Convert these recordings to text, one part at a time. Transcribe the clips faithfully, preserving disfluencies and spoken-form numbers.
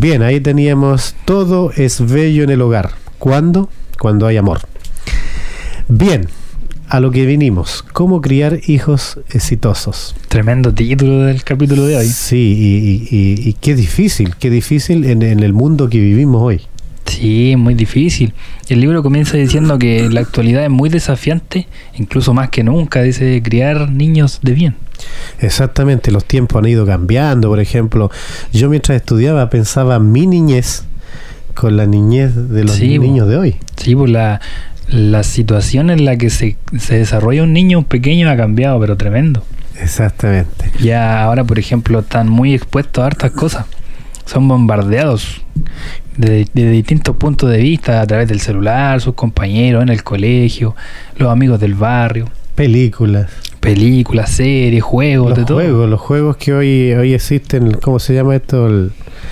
Bien, ahí teníamos todo es bello en el hogar. ¿Cuándo? Cuando hay amor. Bien, a lo que vinimos. ¿Cómo criar hijos exitosos? Tremendo título del capítulo de hoy. Sí, y, y, y, y qué difícil, qué difícil en, en el mundo que vivimos hoy. Sí, muy difícil. El libro comienza diciendo que la actualidad es muy desafiante, incluso más que nunca, dice, criar niños de bien. Exactamente, los tiempos han ido cambiando. Por ejemplo, yo mientras estudiaba pensaba mi niñez con la niñez de los sí, niños de hoy. Sí, pues la, la situación en la que se, se desarrolla un niño pequeño ha cambiado, pero tremendo. Exactamente. Ya ahora, por ejemplo, están muy expuestos a hartas cosas. Son bombardeados de, de distintos puntos de vista, a través del celular, sus compañeros en el colegio, los amigos del barrio. Películas. Películas, series, juegos, los de todo. Juegos, los juegos que hoy, hoy existen, ¿cómo se llama esto? El,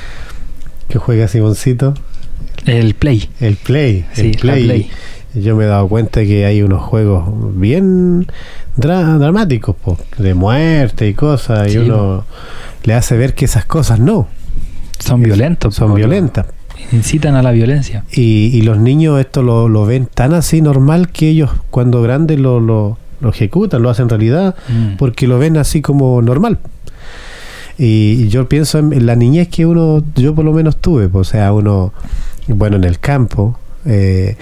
que juega Simoncito. El Play. El Play. Sí, el Play. Play. Yo me he dado cuenta que hay unos juegos bien dra- dramáticos, po, de muerte y cosas, sí, y uno le hace ver que esas cosas no. Son es, violentos. Son violentas. Incitan a la violencia. Y, y los niños esto lo, lo ven tan así normal que ellos cuando grandes lo, lo, lo ejecutan, lo hacen realidad, mm. porque lo ven así como normal. Y, y yo pienso en, en la niñez que uno, yo por lo menos tuve, pues, o sea, uno, bueno, en el campo, eh,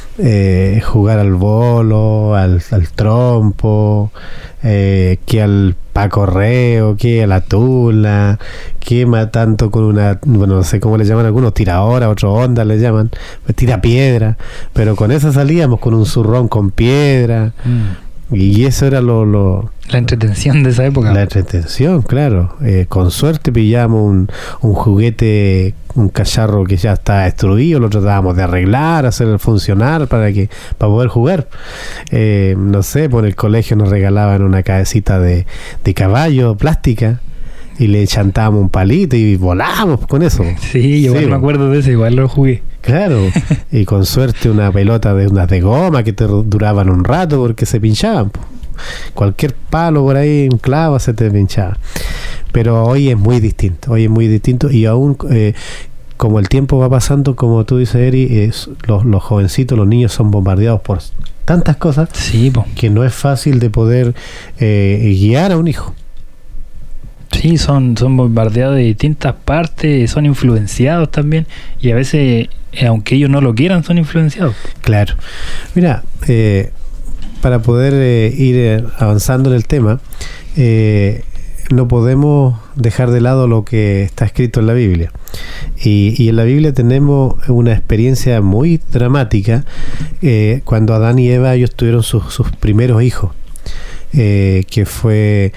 eh, jugar al bolo, al, al trompo, eh, que al pacorreo, que a la tula, que tanto con una, bueno, no sé cómo le llaman algunos, tiradora, otro onda le llaman, tira piedra, pero con eso salíamos con un zurrón con piedra. Mm. Y eso era lo, lo... La entretención de esa época. La entretención, claro. Eh, con suerte pillamos un, un juguete, un cacharro que ya está destruido, lo tratábamos de arreglar, hacer funcionar para que para poder jugar. Eh, no sé, por el colegio nos regalaban una cabecita de, de caballo plástica y le chantábamos un palito y volábamos con eso. Sí, yo sí, me acuerdo de eso, igual lo jugué. Claro, y con suerte una pelota de unas de goma que te duraban un rato porque se pinchaban. Po. Cualquier palo por ahí, un clavo, se te pinchaba. Pero hoy es muy distinto, hoy es muy distinto y aún eh, como el tiempo va pasando, como tú dices, Eri, es, los, los jovencitos, los niños son bombardeados por tantas cosas, sí, po. que no es fácil de poder eh, guiar a un hijo. Sí, son, son bombardeados de distintas partes, son influenciados también y a veces, eh, aunque ellos no lo quieran, son influenciados. Claro. Mira, eh, para poder eh, ir eh, avanzando en el tema, eh, no podemos dejar de lado lo que está escrito en la Biblia. Y, y en la Biblia tenemos una experiencia muy dramática eh, cuando Adán y Eva, ellos tuvieron sus, sus primeros hijos, eh, que fue...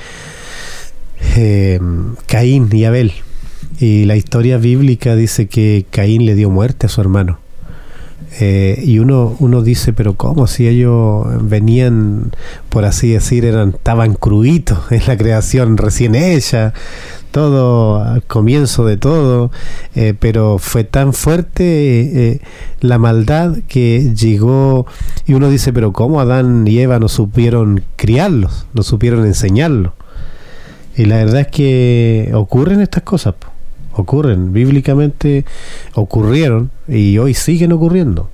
Eh, Caín y Abel, y la historia bíblica dice que Caín le dio muerte a su hermano, eh, y uno uno dice, pero ¿cómo? Si ellos venían, por así decir, eran estaban cruditos en la creación recién hecha, todo al comienzo de todo, eh, pero fue tan fuerte eh, la maldad que llegó, y uno dice, pero ¿cómo Adán y Eva no supieron criarlos, no supieron enseñarlos? Y la verdad es que ocurren estas cosas, po. ocurren, bíblicamente ocurrieron y hoy siguen ocurriendo.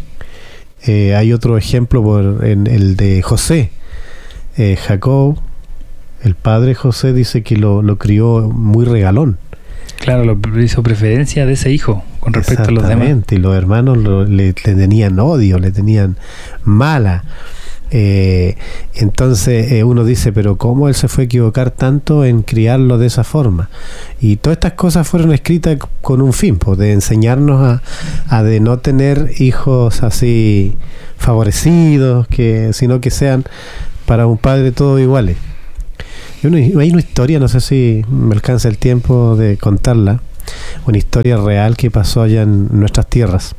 Eh, hay otro ejemplo, por en el de José. Eh, Jacob, el padre José, dice que lo, lo crió muy regalón. Claro, lo hizo preferencia de ese hijo con respecto a los demás. Exactamente, y los hermanos lo, le, le tenían odio, le tenían mala. Eh, entonces eh, uno dice, pero ¿cómo él se fue a equivocar tanto en criarlo de esa forma? Y todas estas cosas fueron escritas con un fin, pues, de enseñarnos a, a de no tener hijos así favorecidos, que sino que sean para un padre todos iguales. Y una, hay una historia, no sé si me alcanza el tiempo de contarla, una historia real que pasó allá en nuestras tierras.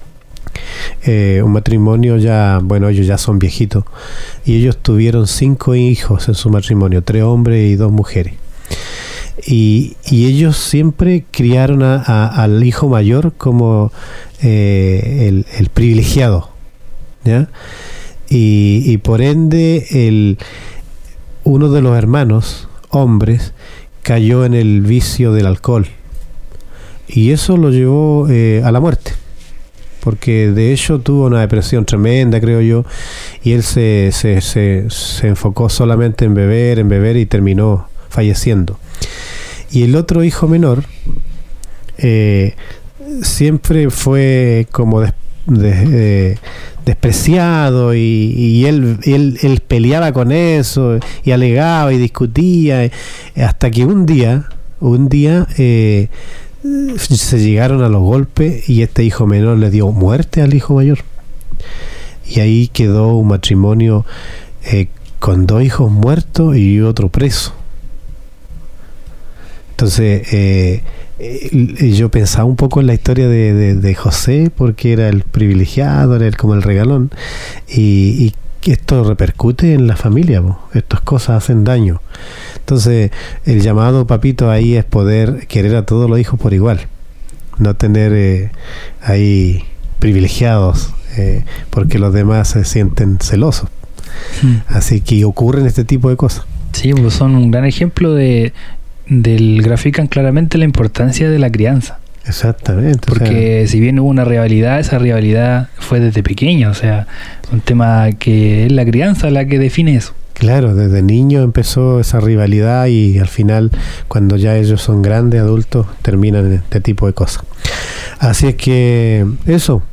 Eh, un matrimonio ya, bueno, ellos ya son viejitos y ellos tuvieron cinco hijos en su matrimonio, tres hombres y dos mujeres, y, y ellos siempre criaron a, a, al hijo mayor como eh, el, el privilegiado, ¿ya? Y, y por ende el, uno de los hermanos hombres cayó en el vicio del alcohol y eso lo llevó eh, a la muerte, porque de hecho tuvo una depresión tremenda, creo yo, y él se, se, se, se enfocó solamente en beber, en beber y terminó falleciendo. Y el otro hijo menor eh, siempre fue como des, des, eh, despreciado, y, y él, él, él peleaba con eso y alegaba y discutía, hasta que un día, un día eh, se llegaron a los golpes y este hijo menor le dio muerte al hijo mayor. Y ahí quedó un matrimonio eh, con dos hijos muertos y otro preso. Entonces, eh, eh, yo pensaba un poco en la historia de, de, de José, porque era el privilegiado, era el, como el regalón, y, y esto repercute en la familia, po. Estas cosas hacen daño. Entonces, el llamado, papito, ahí es poder querer a todos los hijos por igual, no tener eh, ahí privilegiados, eh, porque los demás se sienten celosos. Hmm. Así que ocurren este tipo de cosas. Sí, pues son un gran ejemplo de del grafican claramente la importancia de la crianza. Exactamente. Porque, o sea, si bien hubo una rivalidad, esa rivalidad fue desde pequeño, o sea, un tema que es la crianza la que define eso. Claro, desde niño empezó esa rivalidad y al final, cuando ya ellos son grandes, adultos, terminan en este tipo de cosas. Así es que eso,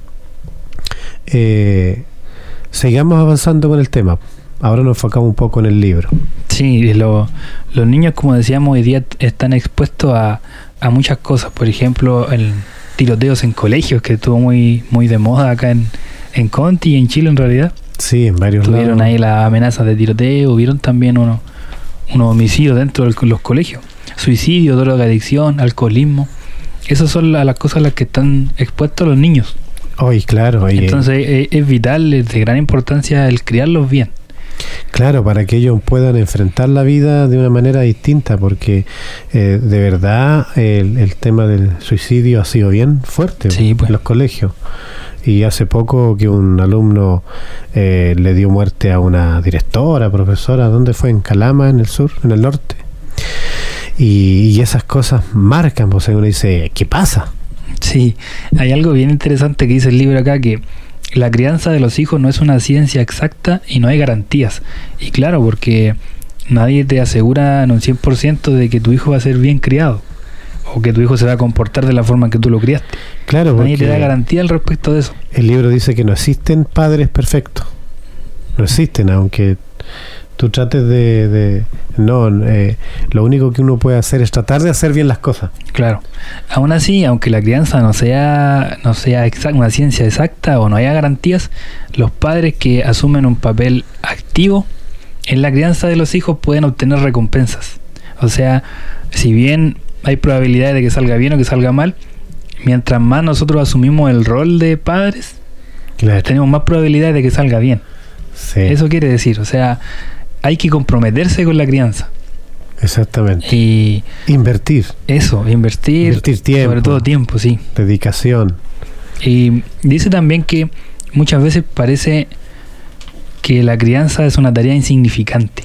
eh, sigamos avanzando con el tema. Ahora nos enfocamos un poco en el libro. Sí, lo, los niños, como decíamos, hoy día están expuestos a, a muchas cosas. Por ejemplo, el tiroteos en colegios, que estuvo muy muy de moda acá en, en Conti y en Chile en realidad. Sí, en varios lados. Tuvieron ahí las amenazas de tiroteo, hubieron también unos, unos homicidios dentro de los colegios. Suicidio, drogadicción, alcoholismo. Esas son la, las cosas a las que están expuestos los niños. Hoy, claro. Hoy, Entonces eh, es, es vital, es de gran importancia el criarlos bien. Claro, para que ellos puedan enfrentar la vida de una manera distinta, porque eh, de verdad el, el tema del suicidio ha sido bien fuerte, sí, pues, en los colegios. Y hace poco que un alumno eh, le dio muerte a una directora, profesora, ¿dónde fue? En Calama, en el sur, en el norte. Y, y esas cosas marcan, pues uno dice, ¿qué pasa? Sí, hay algo bien interesante que dice el libro acá, que la crianza de los hijos no es una ciencia exacta y no hay garantías. Y claro, porque nadie te asegura en un cien por ciento de que tu hijo va a ser bien criado o que tu hijo se va a comportar de la forma que tú lo criaste. Claro, nadie te da garantía al respecto de eso. El libro dice que no existen padres perfectos. No existen, aunque tú trates de... de no, eh, lo único que uno puede hacer es tratar de hacer bien las cosas. Claro. Aún así, aunque la crianza no sea no sea exacta, una ciencia exacta o no haya garantías, los padres que asumen un papel activo en la crianza de los hijos pueden obtener recompensas. O sea, si bien hay probabilidades de que salga bien o que salga mal, mientras más nosotros asumimos el rol de padres, claro, tenemos más probabilidades de que salga bien. Sí. Eso quiere decir, o sea, hay que comprometerse con la crianza. Exactamente. Y invertir. Eso, invertir. Invertir tiempo. Sobre todo tiempo, sí. Dedicación. Y dice también que muchas veces parece que la crianza es una tarea insignificante.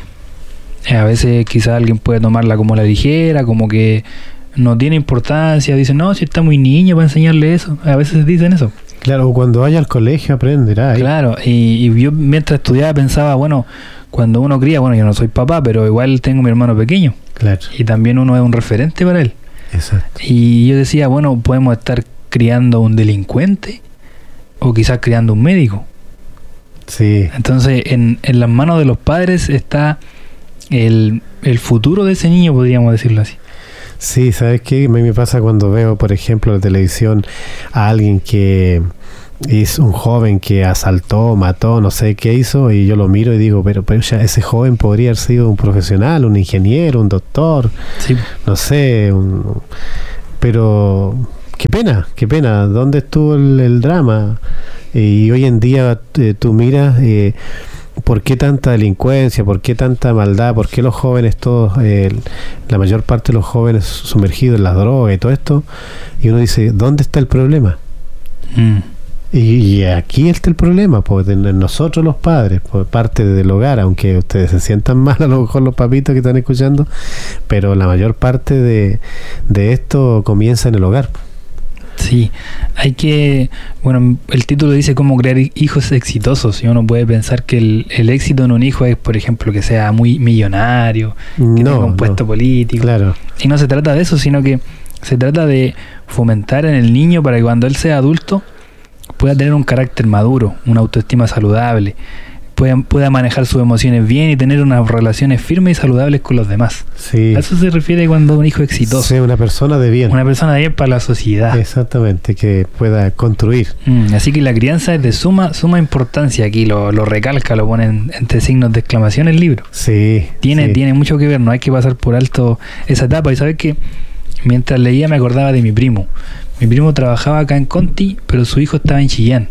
A veces quizás alguien puede tomarla como la ligera, como que no tiene importancia. Dicen, no, si está muy niño para enseñarle eso. A veces dicen eso. Claro, cuando vaya al colegio aprenderá. ¿eh? Claro, y, y yo mientras estudiaba pensaba, bueno, cuando uno cría, bueno, yo no soy papá, pero igual tengo mi hermano pequeño. Claro. Y también uno es un referente para él. Exacto. Y yo decía, bueno, podemos estar criando un delincuente o quizás criando un médico. Sí. Entonces, en, en las manos de los padres está el, el futuro de ese niño, podríamos decirlo así. Sí, ¿sabes qué? A mí me pasa cuando veo, por ejemplo, en la televisión a alguien que es un joven que asaltó, mató, no sé qué hizo, y yo lo miro y digo, pero, pero ya ese joven podría haber sido un profesional, un ingeniero, un doctor, sí, no sé, un, pero qué pena, qué pena, ¿dónde estuvo el, el drama? Y hoy en día eh, tú miras... Eh, ¿por qué tanta delincuencia? ¿Por qué tanta maldad? ¿Por qué los jóvenes todos, eh, la mayor parte de los jóvenes sumergidos en las drogas y todo esto? Y uno dice, ¿dónde está el problema? Mm. Y, y aquí está el problema, pues en nosotros los padres, por parte del hogar, aunque ustedes se sientan mal a lo mejor los papitos que están escuchando, pero la mayor parte de, de esto comienza en el hogar. Sí, hay que, bueno, el título dice cómo crear hijos exitosos, y uno puede pensar que el, el éxito en un hijo es, por ejemplo, que sea muy millonario, que No, tenga un puesto no. político. Claro. Y no se trata de eso, sino que se trata de fomentar en el niño para que cuando él sea adulto pueda tener un carácter maduro, una autoestima saludable, pueda, pueda manejar sus emociones bien y tener unas relaciones firmes y saludables con los demás. Sí. A eso se refiere cuando un hijo es exitoso. Sea una persona de bien. Una persona de bien para la sociedad. Exactamente, que pueda construir. Mm, así que la crianza es de suma suma importancia. Aquí lo, lo recalca, lo ponen entre signos de exclamación el libro. Sí. Tiene, sí. tiene mucho que ver, no hay que pasar por alto esa etapa. Y sabes que mientras leía me acordaba de mi primo. Mi primo trabajaba acá en Conti, pero su hijo estaba en Chillán.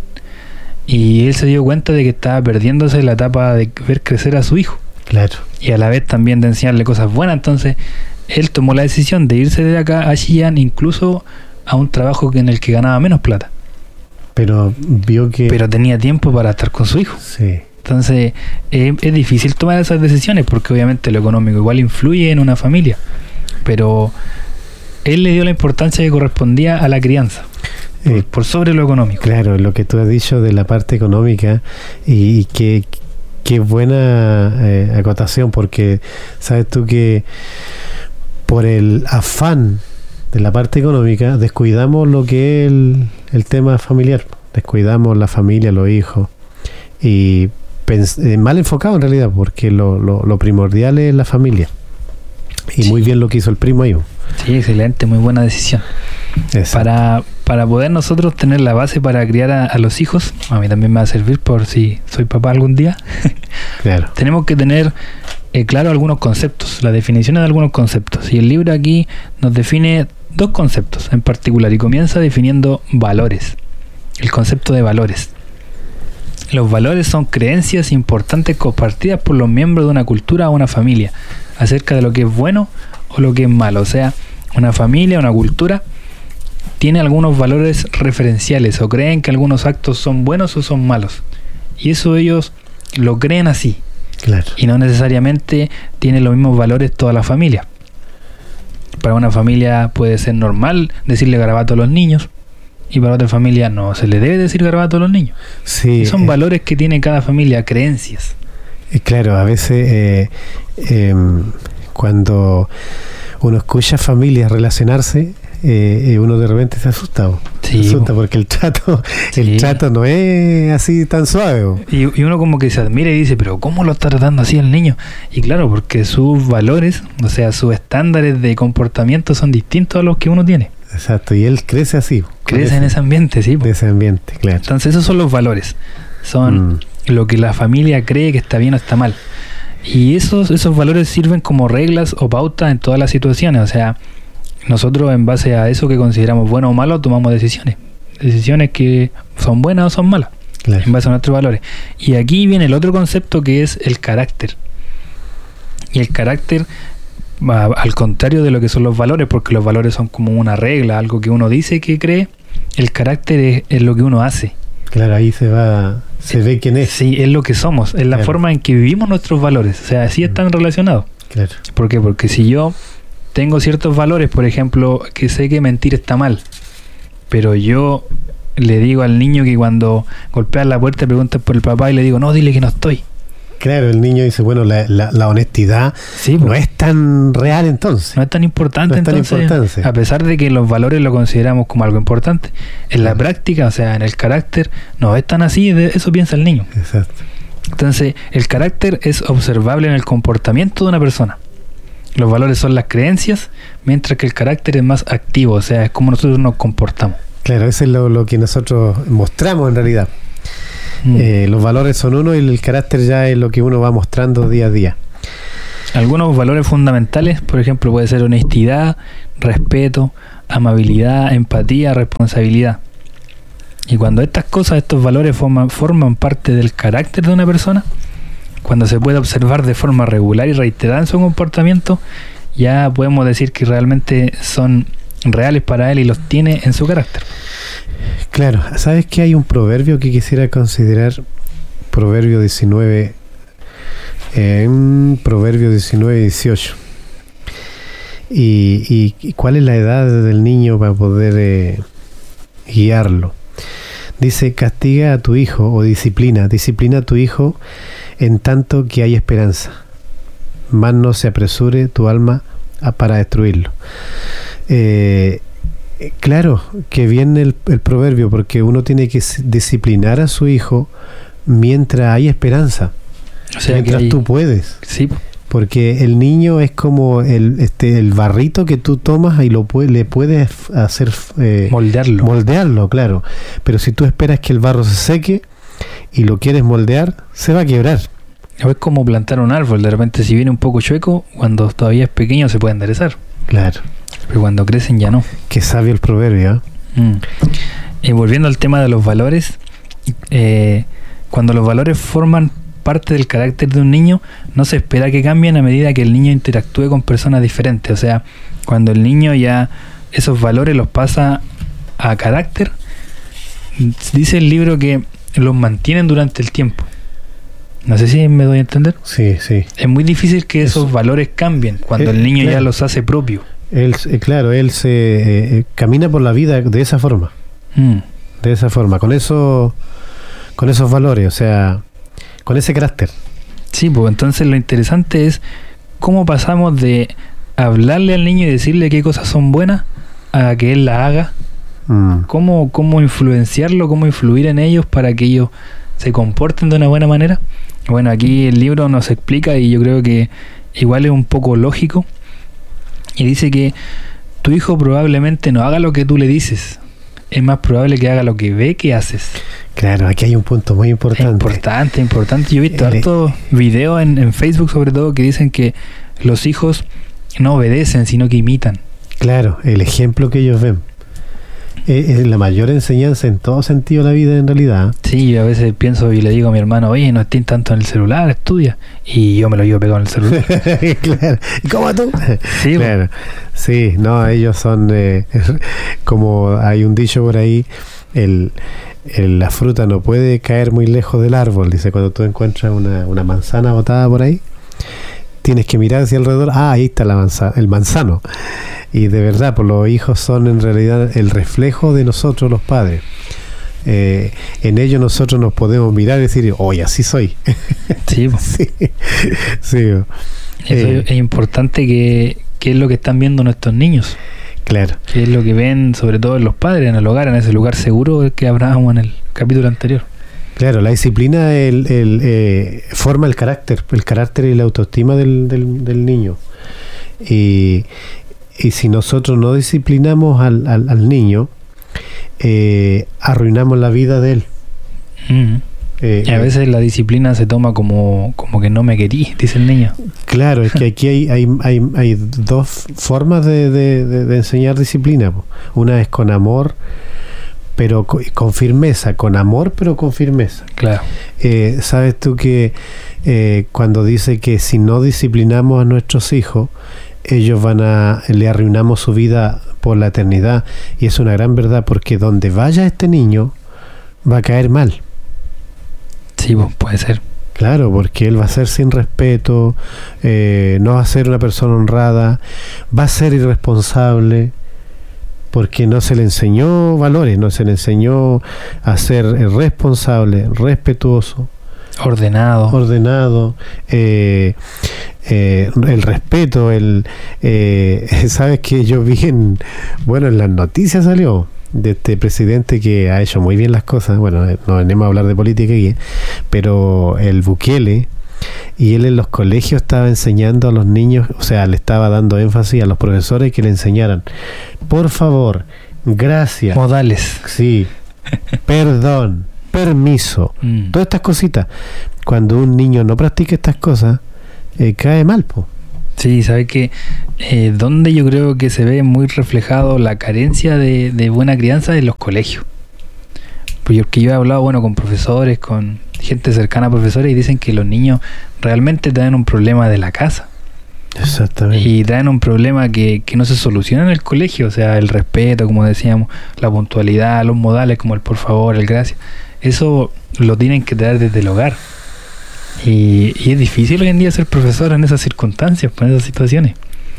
Y él se dio cuenta de que estaba perdiéndose la etapa de ver crecer a su hijo. Claro. Y a la vez también de enseñarle cosas buenas. Entonces, él tomó la decisión de irse de acá a Chillán, incluso a un trabajo en el que ganaba menos plata. Pero vio que... Pero tenía tiempo para estar con su hijo. Sí. Entonces, eh, es difícil tomar esas decisiones porque obviamente lo económico igual influye en una familia. Pero él le dio la importancia que correspondía a la crianza. Por, Eh, por sobre lo económico. Claro, lo que tú has dicho de la parte económica y, y qué qué buena eh, acotación, porque sabes tú que por el afán de la parte económica descuidamos lo que es el, el tema familiar, descuidamos la familia, los hijos, y pens- eh, mal enfocado en realidad, porque lo, lo, lo primordial es la familia. Y Sí. muy bien lo que hizo el primo ahí. Sí, excelente, muy buena decisión. Exacto. Para, para poder nosotros tener la base para criar a, a los hijos, a mí también me va a servir por si soy papá algún día, Claro. tenemos que tener eh, claro algunos conceptos, las definiciones de algunos conceptos. Y el libro aquí nos define dos conceptos en particular y comienza definiendo valores. El concepto de valores. Los valores son creencias importantes compartidas por los miembros de una cultura o una familia acerca de lo que es bueno o lo que es malo. O sea, una familia, una cultura tiene algunos valores referenciales o creen que algunos actos son buenos o son malos. Y eso ellos lo creen así. Claro. Y no necesariamente tiene los mismos valores toda la familia. Para una familia puede ser normal decirle garabato a los niños, y para otra familia no se le debe decir garabato a los niños. Sí. Y son eh, valores que tiene cada familia, creencias. Eh, Claro, a veces eh, eh, cuando uno escucha familias relacionarse, eh, eh, uno de repente se asusta. bo. Sí, se asusta bo. porque el trato, Sí. el trato no es así tan suave. bo. Y, y uno como que se admira y dice, pero ¿cómo lo está tratando así el niño? Y claro, porque sus valores, o sea, sus estándares de comportamiento son distintos a los que uno tiene. Exacto, y él crece así. bo, con Crece en ese ambiente, sí. po. de ese ambiente, claro. Entonces esos son los valores. Son Mm. lo que la familia cree que está bien o está mal. Y esos, esos valores sirven como reglas o pautas en todas las situaciones. O sea, nosotros en base a eso que consideramos bueno o malo tomamos decisiones. Decisiones que son buenas o son malas, Claro. en base a nuestros valores. Y aquí viene el otro concepto que es el carácter. Y el carácter va al contrario de lo que son los valores, porque los valores son como una regla, algo que uno dice que cree. El carácter es, es lo que uno hace. Claro, ahí se va, se ve quién es. Sí, es lo que somos, es la Claro. forma en que vivimos nuestros valores. O sea, así están relacionados. Claro. ¿Por qué? Porque si yo tengo ciertos valores, por ejemplo, que sé que mentir está mal, pero yo le digo al niño que cuando golpea la puerta pregunta por el papá y le digo, no, dile que no estoy. Claro, el niño dice, bueno, la, la, la honestidad Sí, no pues, es tan real entonces. no es tan importante. No es tan Entonces, importante. a pesar de que los valores lo consideramos como algo importante, en la práctica, o sea, en el carácter, no es tan así, de eso piensa el niño. Exacto. Entonces, el carácter es observable en el comportamiento de una persona. Los valores son las creencias, mientras que el carácter es más activo, o sea, es como nosotros nos comportamos. Claro, eso es lo, lo que nosotros mostramos en realidad. Mm. Eh, los valores son uno y el carácter ya es lo que uno va mostrando día a día. Algunos valores fundamentales, por ejemplo, puede ser honestidad, respeto, amabilidad, empatía, responsabilidad. Y cuando estas cosas, estos valores forman, forman parte del carácter de una persona, cuando se puede observar de forma regular y reiterada en su comportamiento, ya podemos decir que realmente son reales para él y los tiene en su carácter. Claro, ¿sabes que hay un proverbio que quisiera considerar? Proverbio diecinueve, en Proverbio diecinueve, dieciocho. Y, y, y cuál es la edad del niño para poder eh, guiarlo. Dice, castiga a tu hijo o disciplina, disciplina a tu hijo en tanto que hay esperanza, más no se apresure tu alma a, para destruirlo. Eh, claro que viene el, el proverbio, porque uno tiene que disciplinar a su hijo mientras hay esperanza, o sea, mientras hay... tú puedes. Sí. Porque el niño es como el este el barrito que tú tomas y lo puede, le puedes hacer eh, moldearlo. Moldearlo, claro. Pero si tú esperas que el barro se seque y lo quieres moldear, se va a quebrar. Es como plantar un árbol. De repente, si viene un poco chueco, cuando todavía es pequeño se puede enderezar. Claro. Pero cuando crecen ya no. Qué sabio el proverbio, ¿eh? Mm. Y volviendo al tema de los valores, eh, cuando los valores forman parte del carácter de un niño, no se espera que cambien a medida que el niño interactúe con personas diferentes. O sea, cuando el niño ya esos valores los pasa a carácter, dice el libro que los mantienen durante el tiempo. No sé si me doy a entender. Sí, sí. Es muy difícil que esos Eso. valores cambien cuando eh, el niño claro. ya los hace propios. Él, eh, claro, él se eh, camina por la vida de esa forma. Mm. De esa forma, con eso, con esos valores, o sea, con ese carácter. Sí, pues entonces lo interesante es cómo pasamos de hablarle al niño y decirle qué cosas son buenas a que él la haga. Mm. Cómo, cómo influenciarlo, cómo influir en ellos para que ellos se comporten de una buena manera. Bueno, aquí el libro nos explica, y yo creo que igual es un poco lógico, y dice que tu hijo probablemente no haga lo que tú le dices, es más probable que haga lo que ve que haces. Claro, aquí hay un punto muy importante. Importante, importante. Yo he visto hartos videos en, en Facebook, sobre todo, que dicen que los hijos no obedecen, sino que imitan. Claro, el ejemplo que ellos ven. Es, es la mayor enseñanza en todo sentido de la vida, en realidad. Sí, yo a veces pienso y le digo a mi hermano, oye, no estés tanto en el celular, estudia. Y yo me lo llevo pegado en el celular. Claro. ¿Y cómo tú? Sí, claro. Sí, no, ellos son, eh, como hay un dicho por ahí, el... la fruta no puede caer muy lejos del árbol. Dice, cuando tú encuentras una, una manzana botada por ahí, tienes que mirar hacia alrededor. Ah, ahí está la manza, el manzano. Y de verdad, pues los hijos son en realidad el reflejo de nosotros los padres. Eh, en ellos nosotros nos podemos mirar y decir, oye, así soy. Sí, sí, sí. Eso eh, es importante, que, que es lo que están viendo nuestros niños. Claro. Que es lo que ven sobre todo en los padres, en el hogar, en ese lugar seguro que hablábamos en el capítulo anterior. Claro, la disciplina el, el, eh, forma el carácter, el carácter y la autoestima del, del, del niño. Y, y si nosotros no disciplinamos al, al, al niño, eh, arruinamos la vida de él. Mm. Eh, y a veces la disciplina se toma como, como que no me querí, dice el niño. Claro, es que aquí hay, hay, hay, hay dos formas de, de, de, de enseñar disciplina. Una es con amor, pero con, con firmeza, con amor pero con firmeza. Claro. Eh, sabes tú que eh, cuando dice que si no disciplinamos a nuestros hijos, ellos van a, le arruinamos su vida por la eternidad, y es una gran verdad, porque donde vaya este niño va a caer mal. Sí, puede ser. Claro, porque él va a ser sin respeto, eh, no va a ser una persona honrada, va a ser irresponsable, porque no se le enseñó valores, no se le enseñó a ser responsable, respetuoso, ordenado, ordenado, eh, eh, el respeto, el eh, sabes que yo vi en, bueno, en las noticias salió de este presidente que ha hecho muy bien las cosas. Bueno, no venimos a hablar de política aquí, pero el Bukele, y él en los colegios estaba enseñando a los niños, o sea, le estaba dando énfasis a los profesores que le enseñaran, por favor, gracias, modales, sí, perdón, permiso, mm. todas estas cositas. Cuando un niño no practica estas cosas, eh, cae mal, po. Sí, ¿sabes qué? Eh, donde yo creo que se ve muy reflejado la carencia de, de buena crianza en los colegios. Porque yo he hablado, bueno, con profesores, con gente cercana a profesores, y dicen que los niños realmente traen un problema de la casa. Exactamente. Y traen un problema que, que no se soluciona en el colegio. O sea, el respeto, como decíamos, la puntualidad, los modales como el por favor, el gracias. Eso lo tienen que traer desde el hogar. Y, y es difícil hoy en día ser profesor en esas circunstancias, en esas situaciones.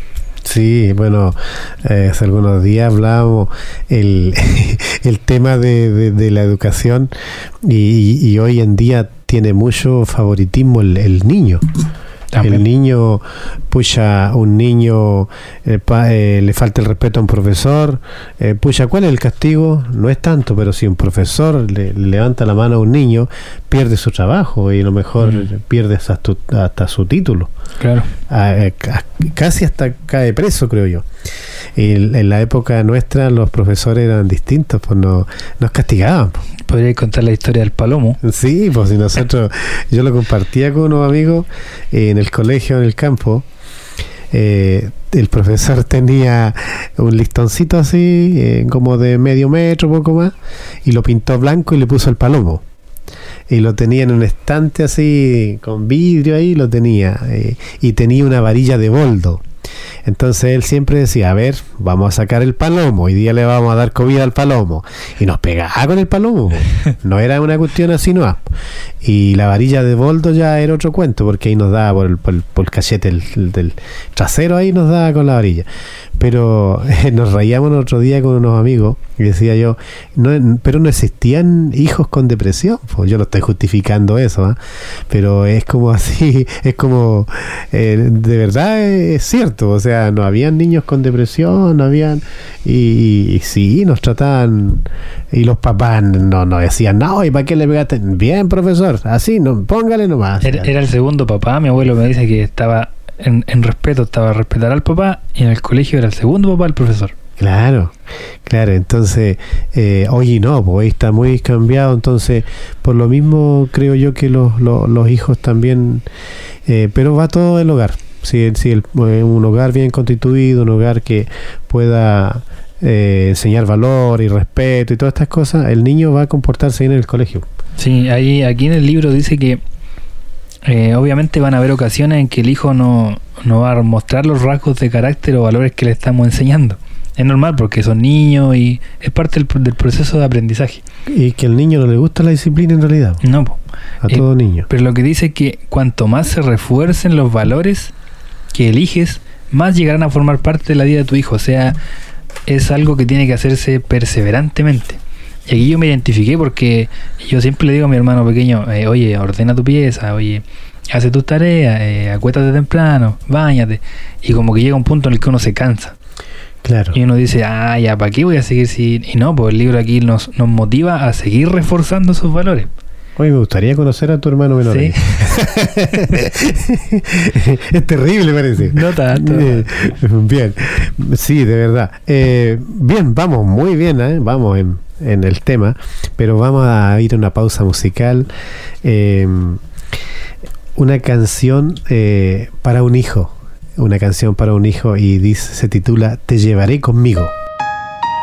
Sí, bueno, eh, hace algunos días hablábamos el, el tema de, de, de la educación y, y hoy en día tiene mucho favoritismo el, el niño. También. El niño, pucha, un niño eh, pa, eh, le falta el respeto a un profesor, eh, pucha, ¿cuál es el castigo? No es tanto, pero si un profesor le, le levanta la mano a un niño, pierde su trabajo y a lo mejor mm. pierde hasta, hasta su título. Claro. A, a, casi hasta cae preso, creo yo. Y en la época nuestra los profesores eran distintos, pues no, nos castigaban. Pues. ¿Podrías contar la historia del palomo? Sí, pues si nosotros, yo lo compartía con unos amigos eh, en el colegio, en el campo. Eh, el profesor tenía un listoncito así, eh, como de medio metro, poco más, y lo pintó blanco y le puso el palomo. Y lo tenía en un estante así, con vidrio ahí, lo tenía. Eh, y tenía una varilla de boldo. Entonces él siempre decía, a ver, vamos a sacar el palomo, hoy día le vamos a dar comida al palomo, y nos pegaba con el palomo, no era una cuestión así, no. Y la varilla de boldo ya era otro cuento, porque ahí nos daba por el, por el, por el cachete el, el, del trasero, ahí nos daba con la varilla. Pero eh, nos reíamos el otro día con unos amigos y decía yo, no, pero no existían hijos con depresión. Pues yo no estoy justificando eso, ¿eh? Pero es como así, es como, eh, de verdad es cierto, o sea, no habían niños con depresión, no habían, y, y, y sí, nos trataban, y los papás no nos decían, no, ¿y para qué le pegaste? Bien, profesor, así, no, póngale nomás. Era, era el segundo papá, mi abuelo me dice que estaba... En, en respeto, estaba a respetar al papá, y en el colegio era el segundo papá el profesor. Claro, claro, entonces eh, hoy no, pues hoy está muy cambiado, entonces por lo mismo creo yo que los, los, los hijos también, eh, pero va todo del hogar, si, si el, un hogar bien constituido, un hogar que pueda eh, enseñar valor y respeto y todas estas cosas, el niño va a comportarse bien en el colegio. Sí, ahí, aquí en el libro dice que Eh, obviamente van a haber ocasiones en que el hijo no, no va a mostrar los rasgos de carácter o valores que le estamos enseñando. Es normal porque son niños y es parte del, del proceso de aprendizaje. Y que al niño no le gusta la disciplina en realidad. No, po. A eh, todo niño. Pero lo que dice es que cuanto más se refuercen los valores que eliges, más llegarán a formar parte de la vida de tu hijo. O sea, es algo que tiene que hacerse perseverantemente. Y aquí yo me identifiqué porque yo siempre le digo a mi hermano pequeño, eh, oye, ordena tu pieza, oye, hace tus tareas, eh, acuéstate temprano, báñate. Y como que llega un punto en el que uno se cansa. Claro. Y uno dice, ah, ya, ¿para qué voy a seguir? Si... Y no, pues el libro aquí nos, nos motiva a seguir reforzando esos valores. Oye, me gustaría conocer a tu hermano menor. ¿Sí? Es terrible, parece. No tanto. Eh, bien, sí, de verdad. Eh, bien, vamos muy bien, ¿eh? Vamos en, en el tema, pero vamos a ir a una pausa musical. Eh, una canción eh, para un hijo. Una canción para un hijo y dice, se titula Te llevaré conmigo.